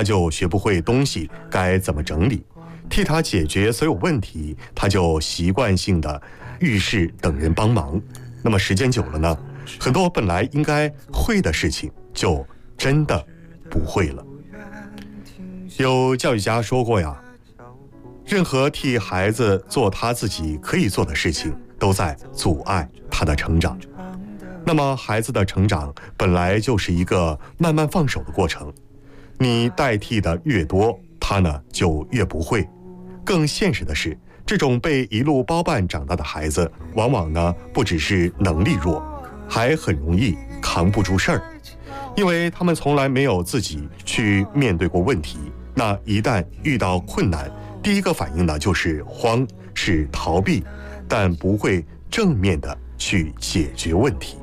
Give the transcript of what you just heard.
他就学不会东西该怎么整理；替他解决所有问题，他就习惯性的遇事等人帮忙。那么时间久了呢，很多本来应该会的事情就真的不会了。有教育家说过呀，任何替孩子做他自己可以做的事情，都在阻碍他的成长。那么孩子的成长本来就是一个慢慢放手的过程，你代替的越多，他呢就越不会。更现实的是，这种被一路包办长大的孩子，往往呢不只是能力弱，还很容易扛不住事儿，因为他们从来没有自己去面对过问题。那一旦遇到困难，第一个反应呢就是慌，是逃避，但不会正面的去解决问题。